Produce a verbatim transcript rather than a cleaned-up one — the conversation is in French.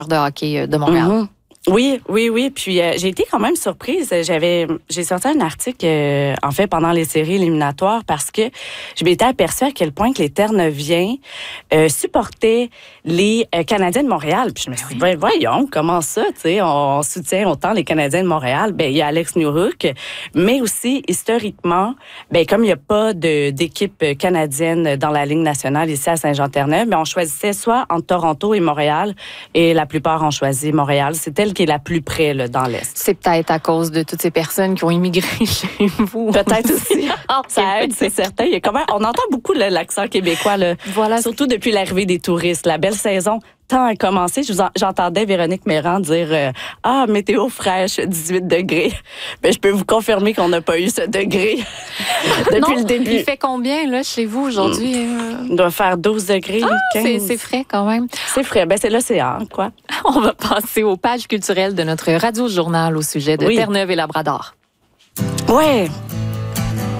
de hockey de Montréal. Mm-hmm. Oui, oui, oui. Puis euh, j'ai été quand même surprise. J'avais, j'ai sorti un article, euh, en fait, pendant les séries éliminatoires parce que je m'étais aperçue à quel point que les Terre-Neuviens euh, supportaient les euh, Canadiens de Montréal. Puis je me suis dit, ben, voyons, comment ça, tu sais, on, on soutient autant les Canadiens de Montréal. Ben il y a Alex Newhook, mais aussi historiquement, ben comme il n'y a pas de d'équipe canadienne dans la Ligue nationale ici à Saint-Jean-Terre-Neuve, ben on choisissait soit entre Toronto et Montréal, et la plupart ont choisi Montréal. C'était qui est la plus près là, dans l'Est. C'est peut-être à cause de toutes ces personnes qui ont immigré chez vous. Peut-être aussi. Ça aide, c'est certain. Il y a quand même, on entend beaucoup là, l'accent québécois, là, voilà. Surtout depuis l'arrivée des touristes. La belle saison tant a commencé. Je vous en, j'entendais Véronique Mérand dire euh, « Ah, météo fraîche, dix-huit degrés. » Mais je peux vous confirmer qu'on n'a pas eu ce degré depuis non, le début. Il fait combien là, chez vous aujourd'hui? Mmh. Il doit faire douze degrés, ah, quinze. C'est, c'est frais quand même. C'est frais. Ben, c'est l'océan, quoi. On va passer aux pages culturelles de notre radio-journal au sujet de oui. Terre-Neuve et Labrador. Ouais.